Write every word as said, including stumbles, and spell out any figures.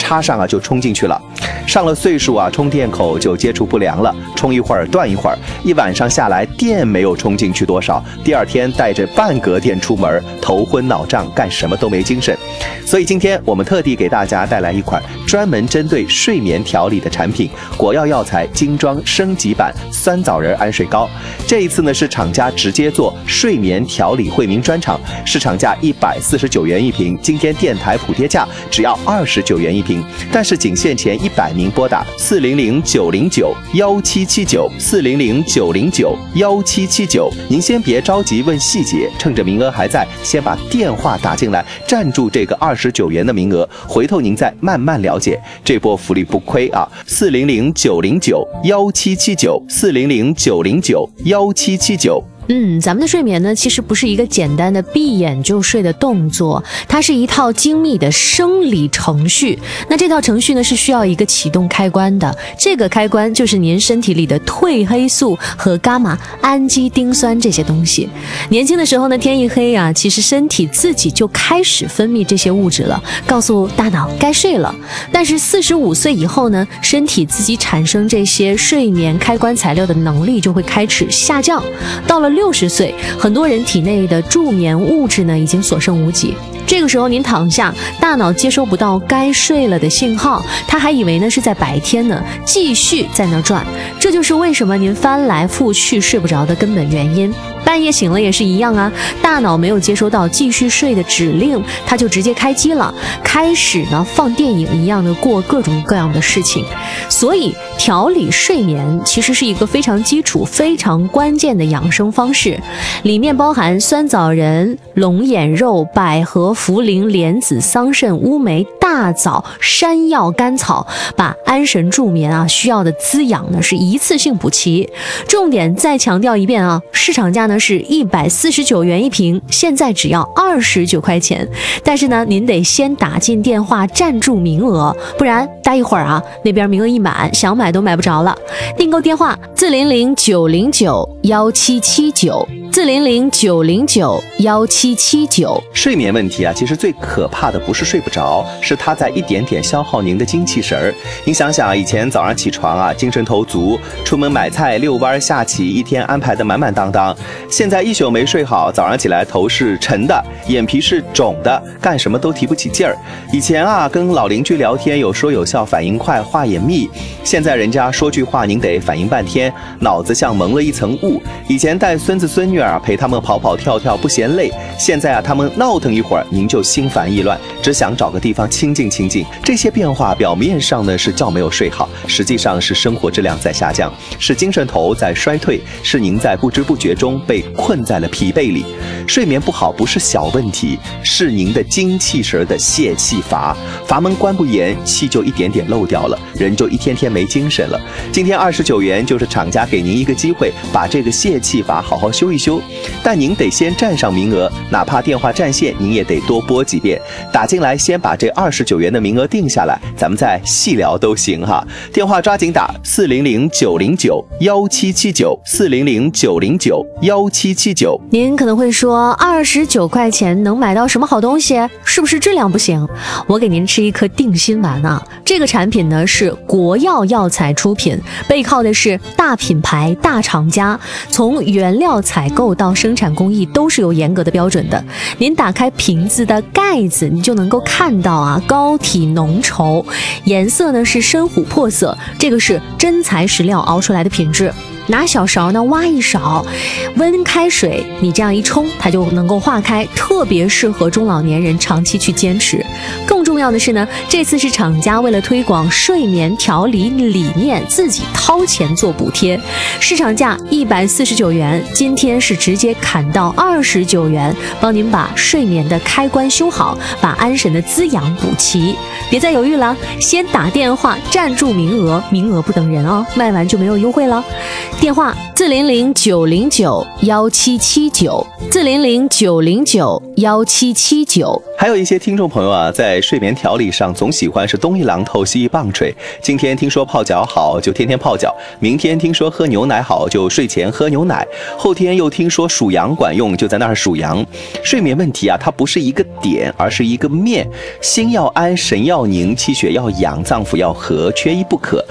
插上啊就冲进去了。上了岁数啊，充电口就接触不良了，充一会儿断一会儿，一晚上下来电没有充进去多少，第二天带着半格电出门，头昏脑胀，干什么都没精神。所以今天我们特地给大家带来一款专门针对睡眠调理的产品——国药药材精装升级版酸枣仁安睡膏。这一次呢是厂家直接做睡眠调理惠民专场，市场价一百四十九元一瓶，今天电台补贴价只要二十九元一瓶，但是仅限前一百名拨打四零零九零九幺七七九四零零九零九幺七七九。您先别着急问细节，趁着名额还在，先把电话打进来，占住这个二十九元的名额，回头您再慢慢了解。这波福利不亏啊！四零零九零九幺七七九四零零九零九幺七七九。 嗯，咱们的睡眠呢，其实不是一个简单的闭眼就睡的动作，它是一套精密的生理程序。那这套程序呢，是需要一个启动开关的，这个开关就是您身体里的褪黑素和伽马氨基丁酸这些东西。年轻的时候呢，天一黑啊，其实身体自己就开始分泌这些物质了，告诉大脑该睡了。但是四十五岁以后呢，身体自己产生这些睡眠开关材料的能力就会开始下降，到了六十岁，很多人体内的助眠物质呢已经所剩无几。这个时候您躺下，大脑接收不到该睡了的信号，他还以为呢是在白天呢，继续在那转。这就是为什么您翻来覆去睡不着的根本原因。半夜醒了也是一样啊，大脑没有接收到继续睡的指令，它就直接开机了，开始呢放电影一样的过各种各样的事情。所以调理睡眠其实是一个非常基础、非常关键的养生方式，里面包含酸枣仁、龙眼肉、百合、茯苓、莲子、桑葚、乌梅、大枣、山药、甘草，把安神助眠啊需要的滋养呢是一次性补齐。重点再强调一遍啊，市场价呢是一百四十九元一瓶，现在只要二十九块钱。但是呢，您得先打进电话占住名额，不然待一会儿啊，那边名额一满，想买都买不着了。订购电话四零零九零九幺七七九四零零九零九幺七七九。 睡眠问题啊，其实最可怕的不是睡不着，是它在一点点消耗您的精气神儿。您想想啊，以前早上起床啊，精神头足，出门买菜、遛弯、下棋，一天安排的满满当当。现在一宿没睡好，早上起来头是沉的，眼皮是肿的，干什么都提不起劲儿。以前啊，跟老邻居聊天有说有笑，反应快，话也密。现在人家说句话，您得反应半天，脑子像蒙了一层雾。以前带孙子孙女儿陪他们跑跑跳跳不嫌累，现在啊，他们闹腾一会儿，您就心烦意乱，只想找个地方清静清静。这些变化表面上呢是觉没有睡好，实际上是生活质量在下降，是精神头在衰退，是您在不知不觉中被困在了疲惫里。睡眠不好不是小问题，是您的精气神的泄气阀，阀门关不严，气就一点点漏掉了，人就一天天没精神了。今天二十九元就是厂家给您一个机会，把这个泄气阀好好修一修，但您得先占上名额，哪怕电话占线，您也得多拨几遍。打进来先把这二十九元的名额定下来，咱们再细聊都行哈。电话抓紧打四零零九零九幺七七九四零零九零九幺七七九。 您可能会说，二十九块钱能买到什么好东西？是不是质量不行？我给您吃一颗定心丸啊！这个产品呢是国药药材出品，背靠的是大品牌、大厂家，从原料采购到生产工艺都是有严格的标准的。您打开瓶子的盖子，你就能够看到啊，膏体浓稠，颜色呢是深琥珀色，这个是真材实料熬出来的品质。拿小勺呢挖一勺，温开水，你这样一冲，它就能够化开，特别适合中老年人长期去坚持。更重要的是呢，这次是厂家为了推广睡眠调理理念，自己掏钱做补贴，市场价一百四十九元，今天是直接砍到二十九元，帮您把睡眠的开关修好，把安神的滋养补齐。别再犹豫了，先打电话占住名额，名额不等人哦，卖完就没有优惠了。 电话四零零九零九幺七七九四零零九零九幺七七九。 还有一些听众朋友啊，在睡眠调理上总喜欢是东一榔头西一棒槌。今天听说泡脚好，就天天泡脚；明天听说喝牛奶好，就睡前喝牛奶；后天又听说数羊管用，就在那儿数羊。睡眠问题啊，它不是一个点，而是一个面。心要安，神要宁，气血要养，脏腑要和，缺一不可。